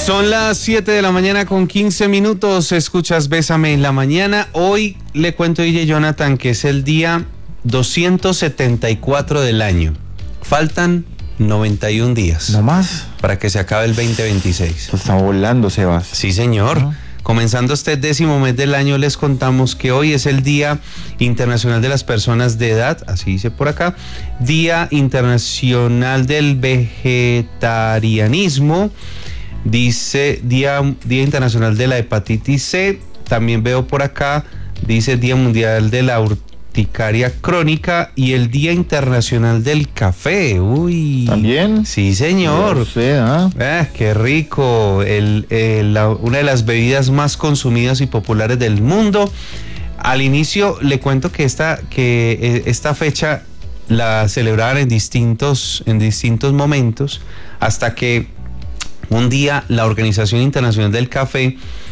Son las 7 de la mañana con 15 minutos. Escuchas Bésame en la mañana. Hoy le cuento a DJ Jonathan que es el día 274 del año. Faltan 91 días. ¿No más? Para que se acabe el 2026. Está volando, Sebas. Sí, señor. Comenzando este 10º mes del año, les contamos que hoy es el Día Internacional de las Personas de Edad, así dice por acá, Día Internacional del Vegetarianismo, dice Día Internacional de la Hepatitis C, también veo por acá, dice Día Mundial de la Urticaria Crónica y el Día Internacional del Café. Uy. ¿También? Sí, señor. Qué rico. Una de las bebidas más consumidas y populares del mundo. Al inicio le cuento que esta fecha la celebraban en distintos momentos, hasta que un día la Organización Internacional del Café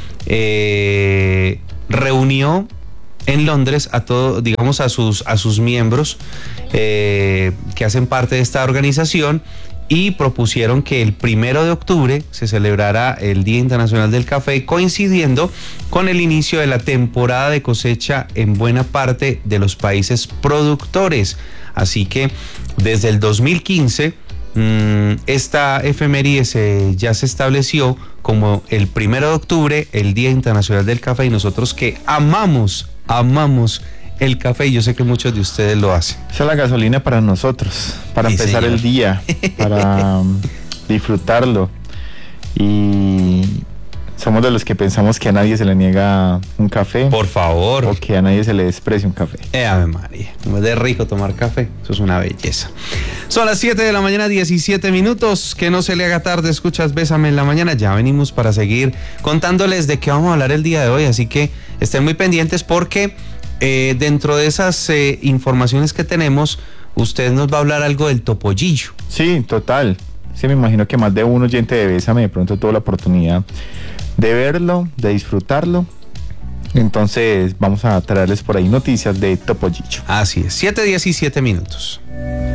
reunió en Londres a sus miembros que hacen parte de esta organización y propusieron que el 1 de octubre se celebrara el Día Internacional del Café, coincidiendo con el inicio de la temporada de cosecha en buena parte de los países productores. Así que desde el 2015 esta efeméride ya se estableció como el 1 de octubre, el Día Internacional del Café, y nosotros que amamos el café, y yo sé que muchos de ustedes lo hacen. Esa es la gasolina para nosotros, para empezar el día, para disfrutarlo. Y somos de los que pensamos que a nadie se le niega un café. Por favor. O que a nadie se le desprecia un café. Ave María, como es de rico tomar café, eso es una belleza. Son las 7 de la mañana, 17 minutos, que no se le haga tarde, escuchas Bésame en la mañana, ya venimos para seguir contándoles de qué vamos a hablar el día de hoy, así que estén muy pendientes porque dentro de esas informaciones que tenemos, usted nos va a hablar algo del topollillo. Sí, total. Sí, me imagino que más de un oyente de Bésame de pronto tuvo la oportunidad de verlo, de disfrutarlo. Entonces vamos a traerles por ahí noticias de topollillo. Así es, 7:17 minutos.